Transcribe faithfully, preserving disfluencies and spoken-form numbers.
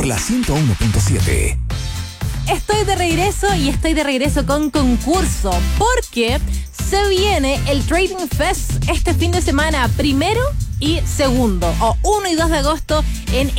por la ciento uno punto siete. Estoy de regreso y estoy de regreso con concurso porque se viene el Trading Fest este fin de semana, primero y segundo, o uno y dos de agosto en